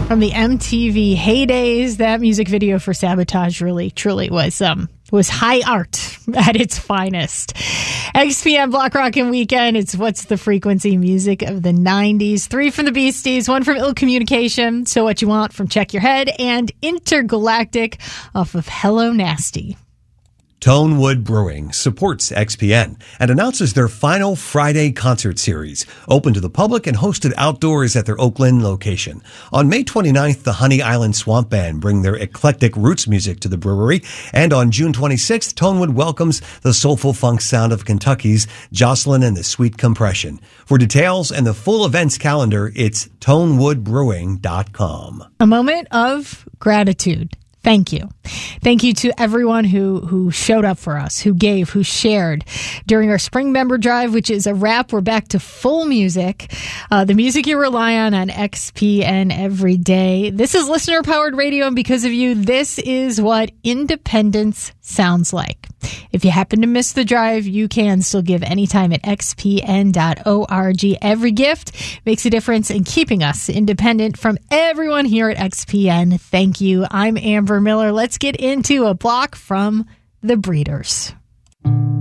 From the MTV heydays, that music video for Sabotage really, truly was high art at its finest. XPN Block Rockin' Weekend. It's What's the Frequency music of the 90s. 3 from the Beasties, 1 from Ill Communication, So What You Want from Check Your Head, and Intergalactic off of Hello Nasty. Tonewood Brewing supports XPN and announces their final Friday concert series, open to the public and hosted outdoors at their Oakland location. On May 29th, the Honey Island Swamp Band bring their eclectic roots music to the brewery, and on June 26th, Tonewood welcomes the soulful funk sound of Kentucky's Jocelyn and the Sweet Compression. For details and the full events calendar, it's tonewoodbrewing.com. A moment of gratitude. Thank you. Thank you to everyone who showed up for us, who gave, who shared during our spring member drive, which is a wrap. We're back to full music, the music you rely on XPN every day. This is listener-powered radio, and because of you, this is what independence sounds like. If you happen to miss the drive, you can still give anytime at xpn.org. Every gift makes a difference in keeping us independent. From everyone here at XPN, thank you. I'm Amber Miller. Let's get into a block from The Breeders.